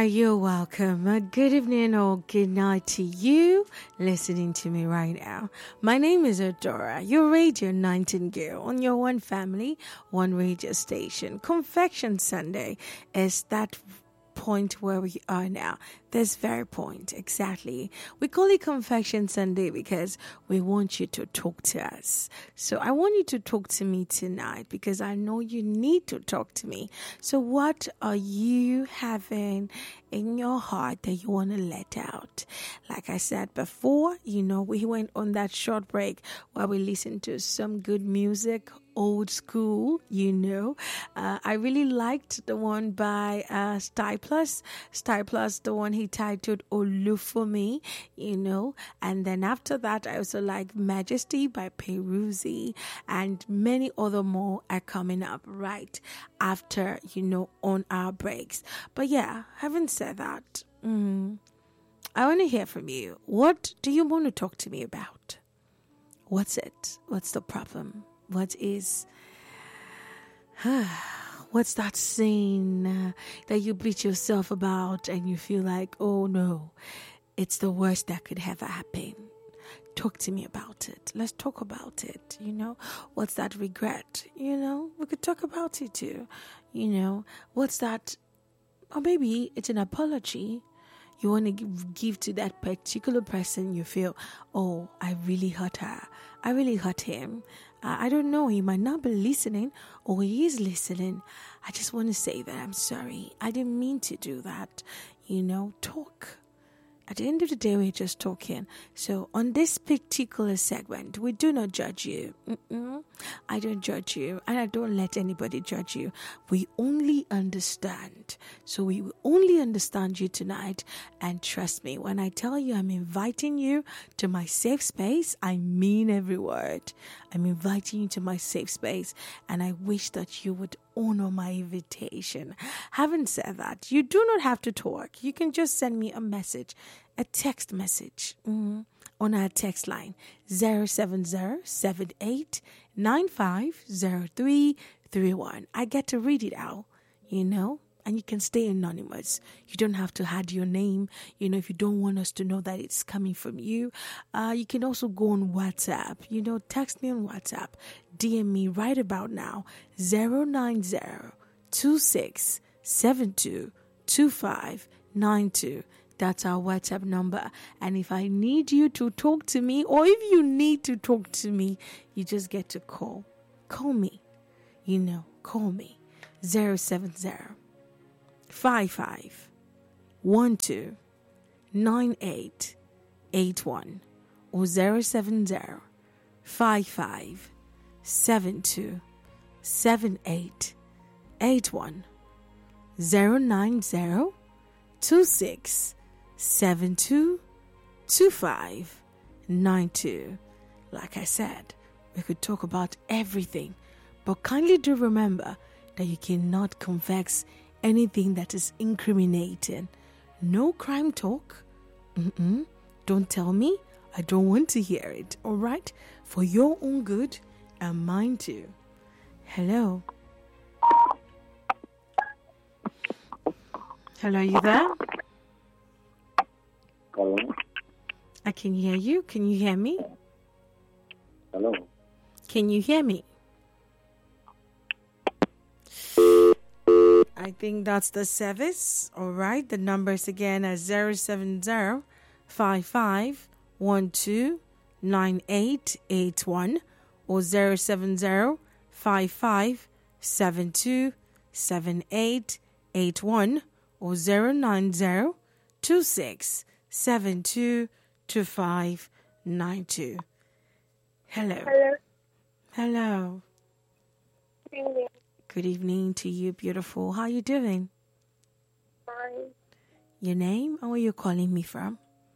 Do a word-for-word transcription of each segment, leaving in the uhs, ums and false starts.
Hi, you're welcome. Uh, good evening or good night to you listening to me right now. My name is Adora, your Radio Nightingale on your One Family, One Radio station. Confection Sunday is that point where we are now. This very point, exactly. We call it Confection Sunday because we want you to talk to us. So I want you to talk to me tonight because I know you need to talk to me. So what are you having in your heart that you want to let out? Like I said before, you know, we went on that short break where we listened to some good music, old school, you know. Uh, I really liked the one by uh, Sty Plus. Sty Plus, the one he titled Olufumi, you know. And then after that, I also like Majesty by Peruzzi, and many other more are coming up right after, you know, on our breaks. But yeah, having said that, mm, I want to hear from you. What do you want to talk to me about? What's it? What's the problem? What is, what's that scene uh, that you beat yourself about and you feel like, oh no, it's the worst that could ever happen? Talk to me about it. Let's talk about it. You know, what's that regret? You know, we could talk about it too. You know, what's that? Or maybe it's an apology you want to give to that particular person. You feel, oh, I really hurt her. I really hurt him. Uh, I don't know. He might not be listening, or he is listening. I just want to say that I'm sorry. I didn't mean to do that. You know, talk. At the end of the day, we're just talking. So on this particular segment, we do not judge you. Mm-mm. I don't judge you, and I don't let anybody judge you. We only understand. So we will only understand you tonight. And trust me, when I tell you I'm inviting you to my safe space, I mean every word. I'm inviting you to my safe space, and I wish that you would honor my invitation. Having said that, you do not have to talk. You can just send me a message, a text message mm-hmm, on our text line zero seven zero seven eight nine five zero three three one. I get to read it out, you know, and you can stay anonymous. You don't have to add your name, you know, if you don't want us to know that it's coming from you. Uh, you can also go on WhatsApp, you know, text me on WhatsApp, D M me right about now, zero nine zero two six seven two two five nine two. That's our WhatsApp number. And if I need you to talk to me, or if you need to talk to me, you just get to call. Call me. You know, call me. zero seven zero five five one two nine eight eight one or zero seven zero five five seven two seven eight eight one zero nine zero two six seven two two five nine two. Like I said, we could talk about everything, but kindly do remember that you cannot confess anything that is incriminating. No crime talk. Mm-mm. Don't tell me. I don't want to hear it. All right? For your own good and mine too. Hello. Hello, you there? Hello. I can hear you. Can you hear me? Hello. Can you hear me? I think that's the service. All right. The numbers again are zero seven zero five five one two nine eight eight one or zero seven zero five five seven two seven eight eight one or zero nine zero two six seven two two five nine two. Hello. Hello. Hello. Good evening. Good evening to you, beautiful. How you doing? Fine. Your name and where you calling me from?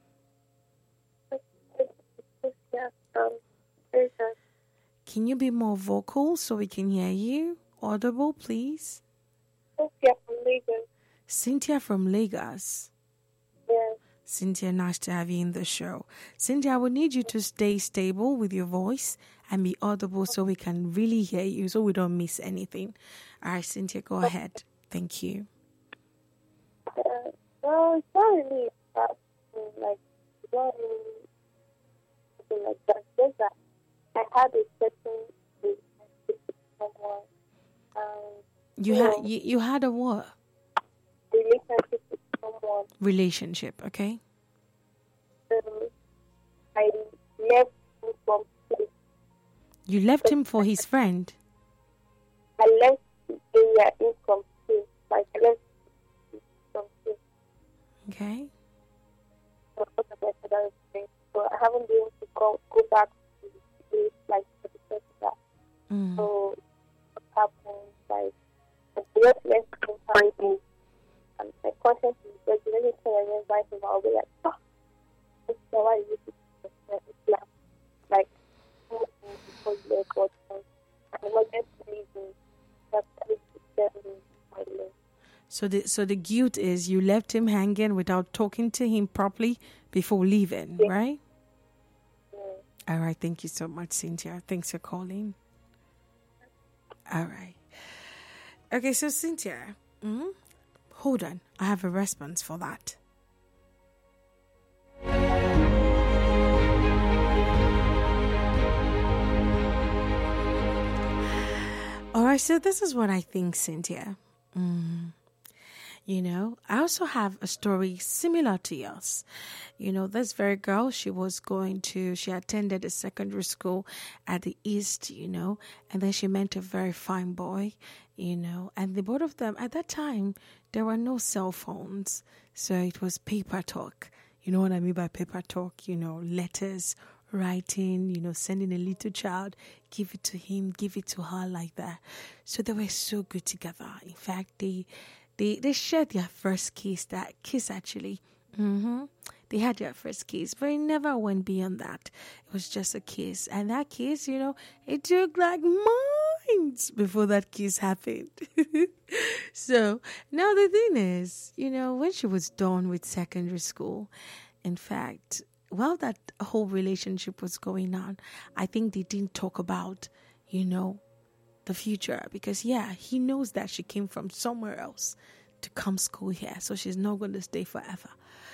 Yeah, um, there's a Can you be more vocal so we can hear you? Audible, please. Cynthia from Lagos. Cynthia from Lagos. Yes. Cynthia, nice to have you in the show. Cynthia, I would need you to stay stable with your voice and be audible so we can really hear you, so we don't miss anything. All right, Cynthia, go ahead. Thank you. Uh, No, it's not really that. Like, it's not really something like that. Just that I had a certain relationship with someone. Um, You you had know, you, you had a what? relationship with someone. Relationship, okay? So I left him from place. You left him for his friend. I left the area incomplete. Like, I left it incomplete. Okay. So what about that thing? So I haven't been able to go, go back to the place, like, for the first that. Mm. So what happened, like, I just left him finding, and my conscience is like, anytime I invite him, I'll be like, oh, this is why you used to be like, before you let go, and I'm not just leaving, that's my life. So the so the guilt is you left him hanging without talking to him properly before leaving, Yeah. right? Yeah. All right. Thank you so much, Cynthia. Thanks for calling. All right. Okay, so Cynthia, mm, hold on. I have a response for that. All right, so this is what I think, Cynthia. Mm. You know, I also have a story similar to yours. You know, this very girl, she was going to, she attended a secondary school at the East, you know, and then she met a very fine boy, you know, and the both of them, at that time, there were no cell phones. So it was paper talk. You know what I mean by paper talk? You know, letters, writing, you know, sending a little child, give it to him, give it to her like that. So they were so good together. In fact, they they they shared their first kiss, that kiss actually. Mm-hmm. They had their first kiss, but it never went beyond that. It was just a kiss. And that kiss, you know, it took like months before that kiss happened. So now the thing is, you know, when she was done with secondary school, in fact, while that whole relationship was going on, I think they didn't talk about, you know, the future, because yeah, he knows that she came from somewhere else to come school here, so she's not going to stay forever.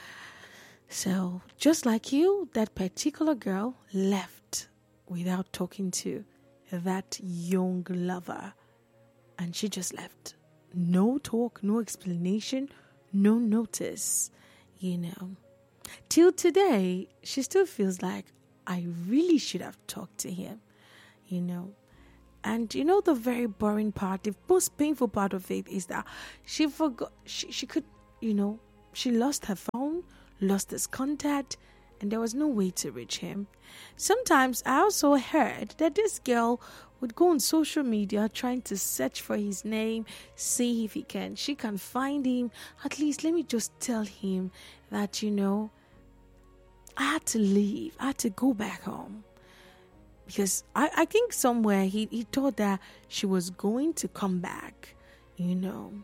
So just like you, that particular girl left without talking to that young lover, and she just left. No talk, no explanation, no notice, you know. Till today, she still feels like I really should have talked to him, you know. And you know, the very boring part, the most painful part of it is that she forgot, she, she could, you know, she lost her phone, lost his contact, and there was no way to reach him. Sometimes I also heard that this girl would go on social media trying to search for his name, see if he can, she can find him. At least let me just tell him that, you know, I had to leave, I had to go back home. Because I, I think somewhere he, he thought that she was going to come back, you know.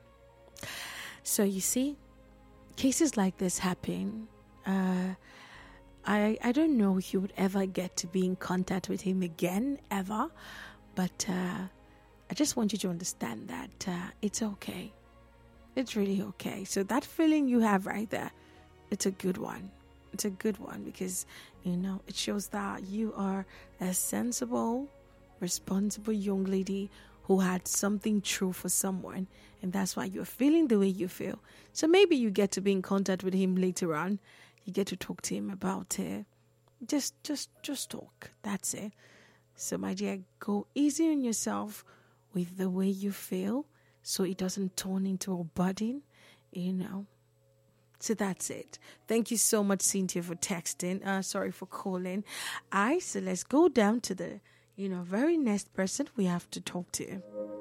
So you see, cases like this happen. Uh, I I don't know if you would ever get to be in contact with him again, ever. But uh, I just want you to understand that uh, it's okay. It's really okay. So that feeling you have right there, it's a good one. It's a good one because, you know, it shows that you are a sensible, responsible young lady who had something true for someone, and that's why you're feeling the way you feel. So maybe you get to be in contact with him later on. You get to talk to him about it. Just, just, just talk. That's it. So, my dear, go easy on yourself with the way you feel, so it doesn't turn into a burden, you know. So that's it. Thank you so much, Cynthia, for texting. Uh, sorry for calling. All right, so let's go down to the, you know, very next person we have to talk to.